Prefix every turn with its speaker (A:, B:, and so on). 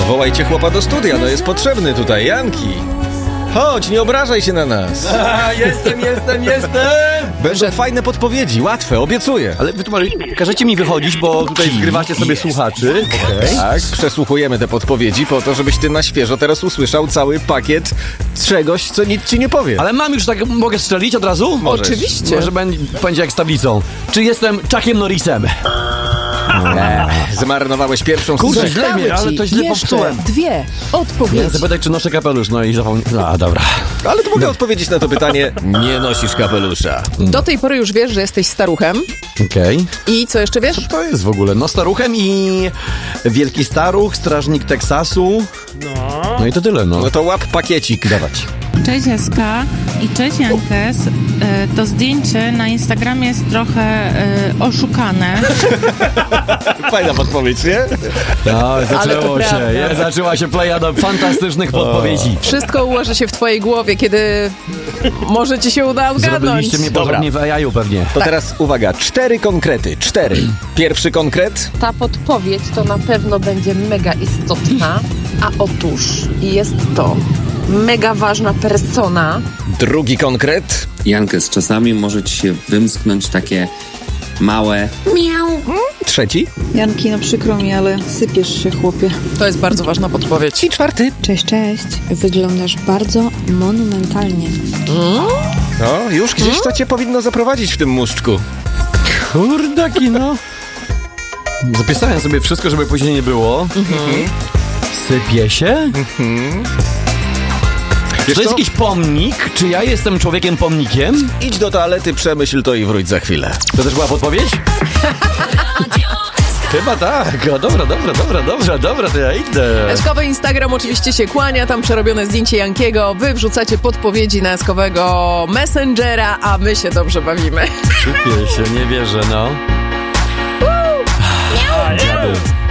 A: Wołajcie chłopa do studia, no jest potrzebny tutaj, Janki. Chodź, nie obrażaj się na nas.
B: Jestem!
A: Będą fajne podpowiedzi, łatwe, obiecuję.
B: Ale wy tu każecie mi wychodzić, bo tutaj zgrywacie sobie słuchaczy.
A: Okay. Tak, przesłuchujemy te podpowiedzi po to, żebyś ty na świeżo teraz usłyszał cały pakiet czegoś, co nic ci nie powie.
B: Ale mam już tak, mogę strzelić od razu?
A: Możesz.
C: Oczywiście.
B: Może będzie jak z tablicą. Czy jestem Chuckiem Norrisem?
A: Zmarnowałeś pierwszą
B: Kurczę,
A: strzech.
B: źle, ale to źle
C: jeszcze
B: popsułem.
C: 2 odpowiedzi.
B: Ja zapytać, czy noszę kapelusz, no i zapomniałem. A, dobra.
A: Ale to mogę odpowiedzieć na to pytanie. Nie nosisz kapelusza.
C: Do tej pory już wiesz, że jesteś staruchem.
B: Okej.
C: I co jeszcze wiesz?
B: Co to jest w ogóle? No, staruchem i wielki staruch, strażnik Teksasu. No i to tyle, no.
A: No to łap pakiecik.
B: Dawać.
D: Cześć Jaska i cześć Jankes. To zdjęcie na Instagramie jest trochę oszukane.
A: Fajna podpowiedź, nie?
B: No, zaczęło
C: to
B: się.
C: prawda.
B: Zaczęła się plejada fantastycznych podpowiedzi.
C: Wszystko ułoży się w twojej głowie, kiedy może ci się uda odgadnąć.
B: Zrobiliście mnie porządnie w AI-u pewnie.
A: To teraz uwaga, 4 konkrety. 4. Pierwszy konkret.
E: Ta podpowiedź to na pewno będzie mega istotna, a otóż jest to mega ważna persona.
A: Drugi konkret.
F: Jankes, czasami może ci się wymsknąć takie małe
A: Trzeci.
G: Janki, no przykro mi, ale sypiesz się, chłopie.
C: To jest bardzo ważna podpowiedź.
A: I czwarty.
G: Cześć. Wyglądasz bardzo monumentalnie.
A: No, już gdzieś to cię powinno zaprowadzić w tym muszczku.
B: Kurdaki, no. Zapisałem sobie wszystko, żeby później nie było. Sypie się? Czy to jest jakiś pomnik? Czy ja jestem człowiekiem pomnikiem?
A: Idź do toalety, przemyśl to i wróć za chwilę.
B: To też była podpowiedź? Chyba tak. O, dobra, to ja idę.
C: Eskowy Instagram oczywiście się kłania, tam przerobione zdjęcie Jankiego. Wy wrzucacie podpowiedzi na eskowego Messengera, a my się dobrze bawimy.
B: Sypie się, nie wierzę, no. Dziady.